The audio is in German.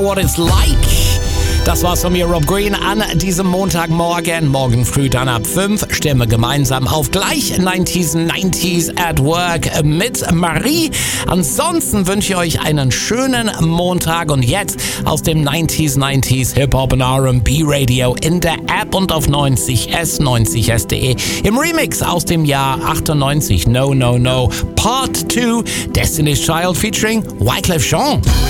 What It's Like. Das war's von mir, Rob Green, an diesem Montagmorgen. Morgen früh dann ab 5 stimmen wir gemeinsam auf gleich 90s at Work mit Marie. Ansonsten wünsche ich euch einen schönen Montag und jetzt aus dem 90s Hip-Hop und R&B Radio in der App und auf 90s.de im Remix aus dem Jahr 98. No, Part 2, Destiny's Child featuring Wyclef Jean.